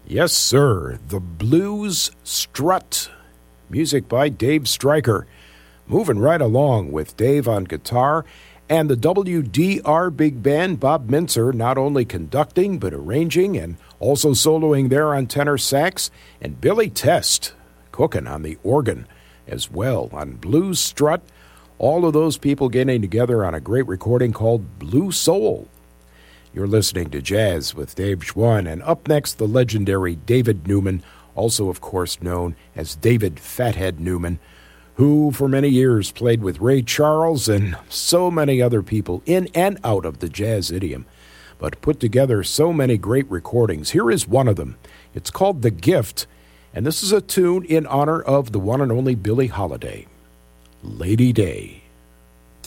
Yes, sir. The Blues Strut. Music by Dave Stryker. Moving right along with Dave on guitar and the WDR Big Band, Bob Mintzer, not only conducting but arranging and also soloing there on tenor sax, and Billy Test cooking on the organ as well on Blues Strut. All of those people getting together on a great recording called Blue Soul. You're listening to Jazz with Dave Schwann, and up next, the legendary David Newman, also, of course, known as David Fathead Newman, who for many years played with Ray Charles and so many other people in and out of the jazz idiom, but put together so many great recordings. Here is one of them. It's called The Gift, and this is a tune in honor of the one and only Billie Holiday, Lady Day.